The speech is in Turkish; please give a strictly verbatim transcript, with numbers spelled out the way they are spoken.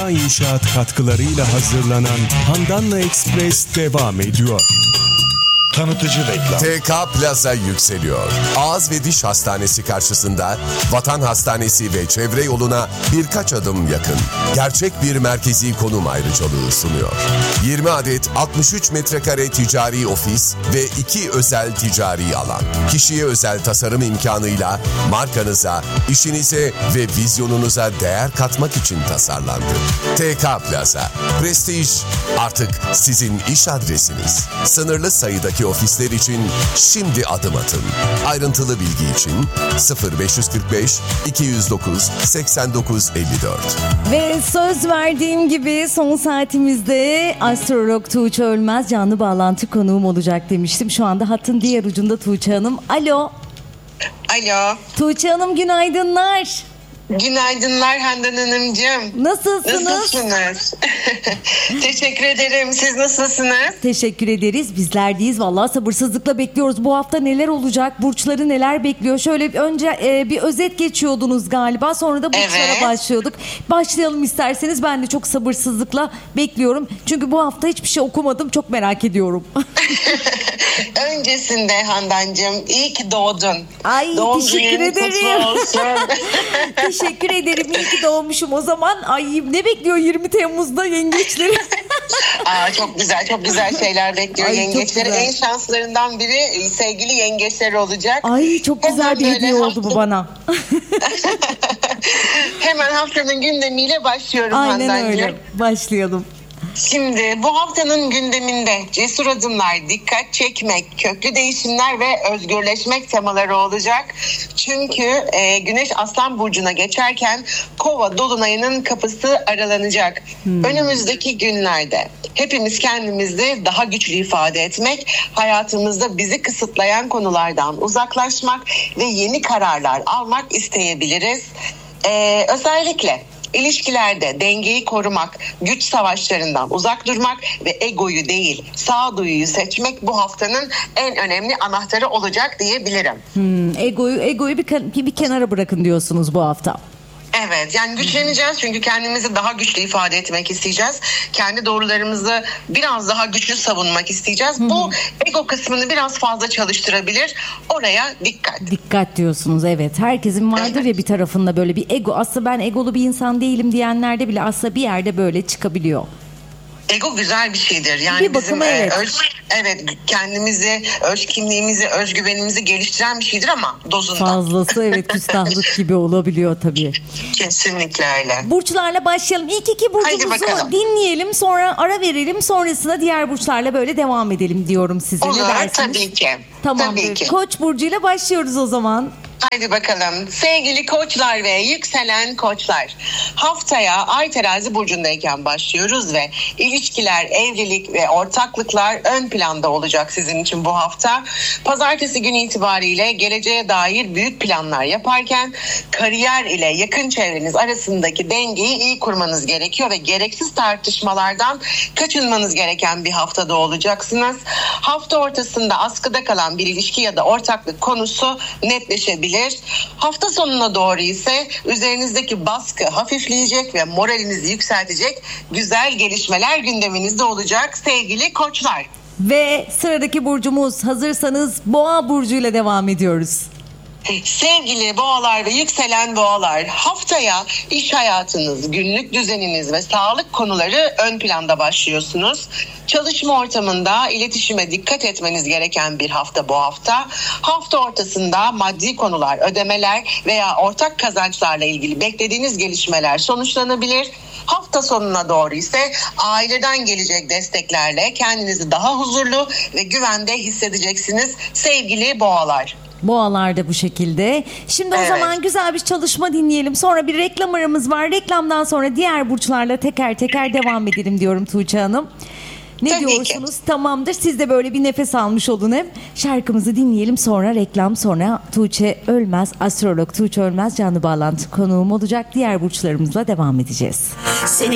İnşaat katkılarıyla hazırlanan Handan'la Express devam ediyor. Tanıtıcı reklam. T K Plaza yükseliyor. Ağız ve Diş Hastanesi karşısında Vatan Hastanesi ve çevre yoluna birkaç adım yakın. Gerçek bir merkezi konum ayrıcalığı sunuyor. yirmi adet altmış üç metrekare ticari ofis ve iki özel ticari alan. Kişiye özel tasarım imkanıyla markanıza, işinize ve vizyonunuza değer katmak için tasarlandı. T K Plaza, prestij artık sizin iş adresiniz. Sınırlı sayıdaki ofisler için şimdi adım atın. Ayrıntılı bilgi için sıfır beş kırk beş iki yüz dokuz seksen dokuz elli dört. Ve söz verdiğim gibi son saatimizde astrolog Tuğçe Ölmez canlı bağlantı konuğum olacak demiştim. Şu anda hattın diğer ucunda Tuğçe Hanım. Alo. Alo. Tuğçe Hanım günaydınlar. Günaydınlar Handan Hanımcığım. Nasılsınız? Nasılsınız? Teşekkür ederim. Siz nasılsınız? Teşekkür ederiz. Bizler deyiz. Vallahi sabırsızlıkla bekliyoruz. Bu hafta neler olacak? Burçları neler bekliyor? Şöyle önce e, bir özet geçiyordunuz galiba. Sonra da burçlara Evet. başlıyorduk. Başlayalım isterseniz. Ben de çok sabırsızlıkla bekliyorum. Çünkü bu hafta hiçbir şey okumadım. Çok merak ediyorum. Öncesinde Handancığım iyi ki doğdun. Ay, Doğum teşekkür günün ederim. kutlu olsun. Teşekkür ederim. İyi ki doğmuşum o zaman. Ay ne bekliyor yirmi Temmuz'da yengeçleri? Aa, çok güzel, çok güzel şeyler bekliyor Ay, çok yengeçleri. güzel. En şanslarından biri sevgili yengeçler olacak. Ay çok güzel Hemen bir böyle hediye oldu bu hafta- bana. Hemen haftanın gündemiyle başlıyorum Aynen Handancığım. öyle. Başlayalım. Şimdi bu haftanın gündeminde cesur adımlar, dikkat çekmek, köklü değişimler ve özgürleşmek temaları olacak. Çünkü e, Güneş Aslan Burcu'na geçerken Kova Dolunay'ının kapısı aralanacak. Hmm. Önümüzdeki günlerde hepimiz kendimizi daha güçlü ifade etmek, hayatımızda bizi kısıtlayan konulardan uzaklaşmak ve yeni kararlar almak isteyebiliriz. E, özellikle İlişkilerde dengeyi korumak, güç savaşlarından uzak durmak ve egoyu değil, sağduyuyu seçmek bu haftanın en önemli anahtarı olacak diyebilirim. Hmm, egoyu egoyu bir, bir kenara bırakın diyorsunuz bu hafta. Evet, yani güçleneceğiz çünkü kendimizi daha güçlü ifade etmek isteyeceğiz. Kendi doğrularımızı biraz daha güçlü savunmak isteyeceğiz. Hı hı. Bu ego kısmını biraz fazla çalıştırabilir. Oraya dikkat. Dikkat diyorsunuz, evet. Herkesin vardır evet. ya bir tarafında böyle bir ego. Aslında ben egolu bir insan değilim diyenlerde bile aslında bir yerde böyle çıkabiliyor. Ego güzel bir şeydir. Yani bir bizim bakıma, evet. E, öz, evet kendimizi, öz kimliğimizi, özgüvenimizi geliştiren bir şeydir ama dozunda. Fazlası evet küstahlık gibi olabiliyor tabii. Kesinlikle öyle. Burçlarla başlayalım. İlk iki burcumuzu dinleyelim, sonra ara verelim. Sonrasında diğer burçlarla böyle devam edelim diyorum size. Olur, ne dersiniz? tabii ki. Tamamdır. Tabii ki. Koç burcuyla başlıyoruz o zaman. Haydi bakalım. Sevgili koçlar ve yükselen koçlar. Haftaya Ay Terazi burcundayken başlıyoruz ve ilişkiler, evlilik ve ortaklıklar ön planda olacak sizin için bu hafta. Pazartesi günü itibariyle geleceğe dair büyük planlar yaparken kariyer ile yakın çevreniz arasındaki dengeyi iyi kurmanız gerekiyor ve gereksiz tartışmalardan kaçınmanız gereken bir haftada olacaksınız. Hafta ortasında askıda kalan bir ilişki ya da ortaklık konusu netleşebilir. Hafta sonuna doğru ise üzerinizdeki baskı hafifleyecek ve moralinizi yükseltecek güzel gelişmeler gündeminizde olacak sevgili koçlar. Ve sıradaki burcumuz, hazırsanız Boğa burcuyla devam ediyoruz. Sevgili boğalar ve yükselen boğalar, haftaya iş hayatınız, günlük düzeniniz ve sağlık konuları ön planda başlıyorsunuz. Çalışma ortamında iletişime dikkat etmeniz gereken bir hafta bu hafta. Hafta ortasında maddi konular, ödemeler veya ortak kazançlarla ilgili beklediğiniz gelişmeler sonuçlanabilir. Hafta sonuna doğru ise aileden gelecek desteklerle kendinizi daha huzurlu ve güvende hissedeceksiniz sevgili boğalar. Boğalar da bu şekilde. Şimdi evet. o zaman güzel bir çalışma dinleyelim. Sonra bir reklam aramız var. Reklamdan sonra diğer burçlarla teker teker devam edelim diyorum Tuğçe Hanım. Ne Tabii diyorsunuz? Ki. Tamamdır. Siz de böyle bir nefes almış olun hem. Şarkımızı dinleyelim, sonra reklam, sonra Tuğçe Ölmez, astrolog Tuğçe Ölmez canlı bağlantı konuğum olacak. Diğer burçlarımızla devam edeceğiz. Seni